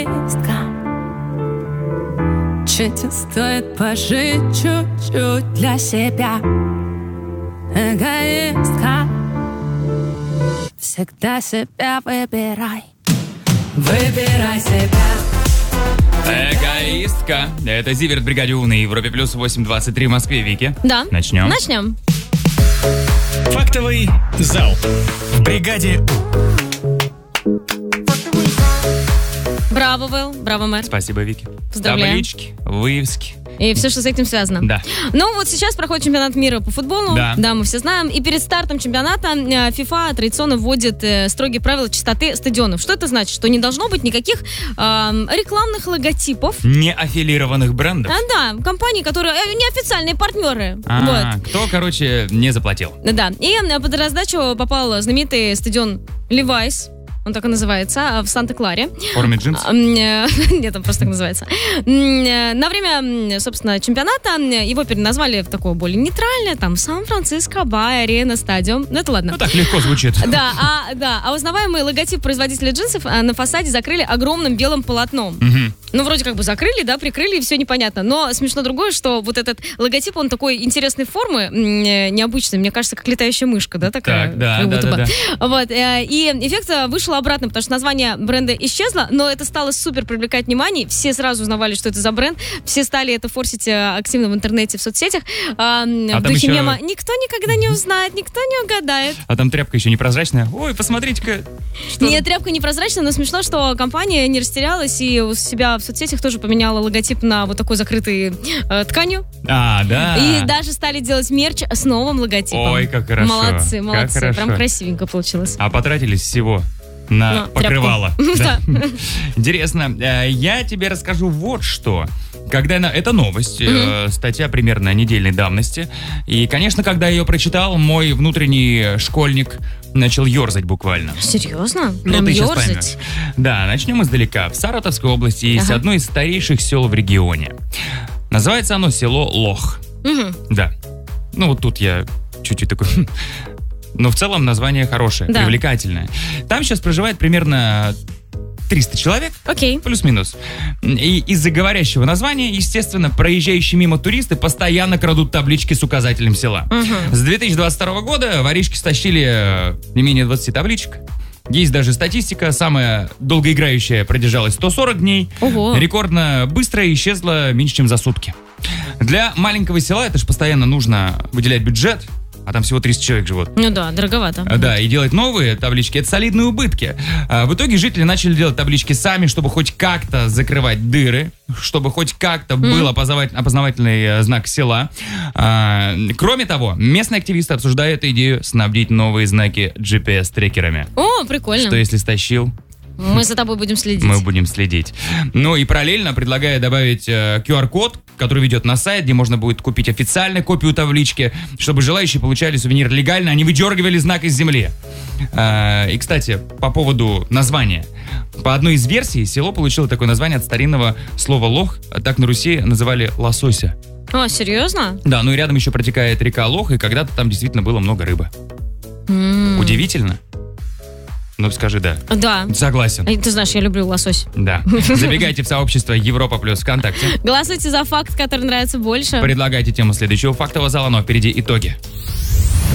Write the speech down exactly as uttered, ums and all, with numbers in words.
Жить стоит пожить чуть-чуть для себя. Эгоистка, всегда себя выбирай. Выбирай себя. Эгоистка. Это Зиверт в бригаде У на Европе плюс восемь двадцать три в Москве. Вики. Да. Начнем. Начнем. Фактовый зал в бригаде У. Браво, Вэл. Браво, мэр. Спасибо, Вики. Поздравляем. Таблички, вывески. И все, что с этим связано. Да. Ну, вот сейчас проходит чемпионат мира по футболу. Да. Да, мы все знаем. И перед стартом чемпионата FIFA традиционно вводит э, строгие правила чистоты стадионов. Что это значит? Что не должно быть никаких э, рекламных логотипов. Не аффилированных брендов. А, да, компании, которые э, неофициальные партнеры. А, вот. кто, короче, не заплатил. Да. И э, под раздачу попал знаменитый стадион Levi's. Он так и называется, в Санта-Кларе. В форме джинсов? Нет, он просто так называется. На время, собственно, чемпионата его переназвали в такое более нейтральное, там, Сан-Франциско Бай Арена Стадиум. Ну, это ладно. Ну, так легко звучит. Да, а, да, а узнаваемый логотип производителя джинсов на фасаде закрыли огромным белым полотном. Угу. Ну, вроде как бы закрыли, да, прикрыли, и все непонятно. Но смешно другое, что вот этот логотип, он такой интересной формы, необычный, мне кажется, как летающая мышка, да, такая? Так, да, как да, будто да, бы. да. Вот, и эффект вышел обратно, потому что название бренда исчезло, но это стало супер привлекать внимание. Все сразу узнавали, что это за бренд. Все стали это форсить активно в интернете, в соцсетях. А, а в духе еще... мема «Никто никогда не узнает, никто не угадает». А там тряпка еще непрозрачная. Ой, посмотрите-ка. Что... Нет, тряпка непрозрачная, но смешно, что компания не растерялась и у себя в соцсетях тоже поменяла логотип на вот такой закрытой э, тканью. А, да. И даже стали делать мерч с новым логотипом. Ой, как хорошо. Молодцы, молодцы. Как хорошо. Прям красивенько получилось. А потратились всего на На покрывало. Да. Интересно. Я тебе расскажу вот что. Когда на... Это новость, Mm-hmm. э, статья примерно недельной давности. И, конечно, когда я ее прочитал, мой внутренний школьник начал ерзать буквально. Серьезно? Ну, Прям ты сейчас ерзать? поймешь. Да, начнем издалека. В Саратовской области есть Ага. одно из старейших сел в регионе. Называется оно село Лох. Мгм. Да. Ну, вот тут я чуть-чуть такой... Но в целом название хорошее, Да. привлекательное. Там сейчас проживает примерно триста человек, Окей. плюс-минус. И из-за говорящего названия, естественно, проезжающие мимо туристы постоянно крадут таблички с указателем села. Мгм. С две тысячи двадцать второго года воришки стащили э, не менее двадцать табличек. Есть даже статистика. Самая долгоиграющая продержалась сто сорок дней. Ого. Рекордно быстрая исчезла меньше, чем за сутки. Для маленького села это же постоянно нужно выделять бюджет. А там всего триста человек живут. Ну да, дороговато. А, Да, и делать новые таблички — это солидные убытки. А, в итоге жители начали делать таблички сами, чтобы хоть как-то закрывать дыры, чтобы хоть как-то Mm. был опознаватель- опознавательный э, знак села. А, кроме того, местные активисты обсуждают идею снабдить новые знаки джи пи эс-трекерами. О, прикольно. Что если стащил, Мы за тобой будем следить. мы будем следить. Ну и параллельно предлагаю добавить э, ку ар-код, который ведет на сайт, где можно будет купить официальную копию таблички, чтобы желающие получали сувенир легально, а не выдергивали знак из земли. А, и, кстати, по поводу названия. По одной из версий, село получило такое название от старинного слова «лох», а так на Руси называли лосося. О, серьезно? Да, ну и рядом еще протекает река Лох, и когда-то там действительно было много рыбы. М. Удивительно? Ну, скажи «да». Да. Согласен. Эй, Ты знаешь, я люблю лосось. Да. Забегайте в сообщество Европа Плюс ВКонтакте. Голосуйте за факт, который нравится больше. Предлагайте тему следующего фактового зала, но впереди итоги.